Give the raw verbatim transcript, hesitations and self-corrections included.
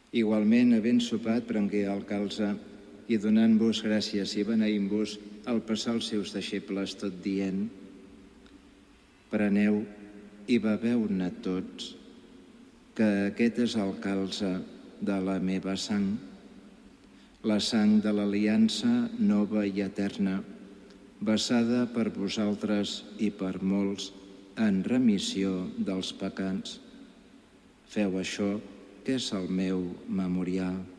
Igualment, havent sopat, prengué el calze i donant-vos gràcies i beneint-vos, al passar els seus deixebles, tot dient: preneu i beveu-ne tots, que aquest és el calze de la meva sang, la sang de l'aliança nova i eterna, vessada per vosaltres i per molts en remissió dels pecats. Feu això, que és el meu memorial.